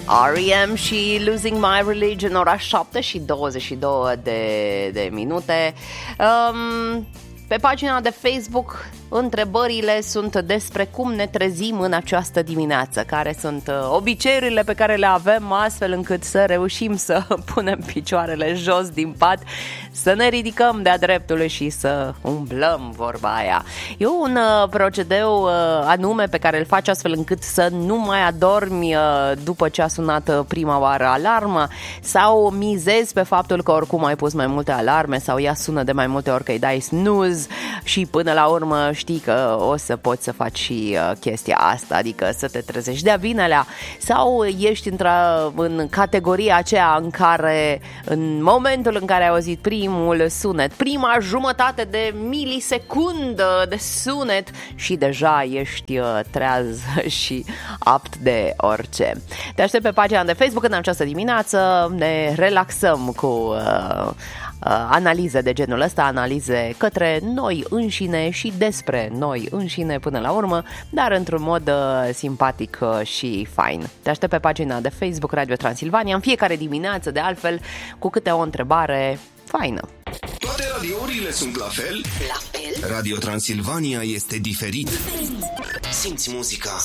R.E.M. și Losing My Religion, ora 7 și 22 de minute. Pe pagina de Facebook întrebările sunt despre cum ne trezim în această dimineață, care sunt obiceiurile pe care le avem astfel încât să reușim să punem picioarele jos din pat, să ne ridicăm de-a dreptul și să umblăm, vorba aia. E un procedeu anume pe care îl faci astfel încât să nu mai adormi după ce a sunat prima oară alarma, sau mizezi pe faptul că oricum ai pus mai multe alarme sau ea sună de mai multe ori că îi dai snooze și până la urmă știi că o să poți să faci și chestia asta, adică să te trezești de-a binelea, sau ești în categoria aceea în care în momentul în care ai auzit primul sunet, prima jumătate de milisecundă de sunet și deja ești treaz și apt de orice. Te aștept pe pagina de Facebook în această dimineață, ne relaxăm cu analize de genul ăsta, analize către noi înșine și despre noi înșine până la urmă, dar într-un mod simpatic și fain. Te aștept pe pagina de Facebook Radio Transilvania în fiecare dimineață, de altfel, cu câte o întrebare faină. Toate radiourile sunt la fel? La fel? Radio Transilvania este diferit. Simți muzica.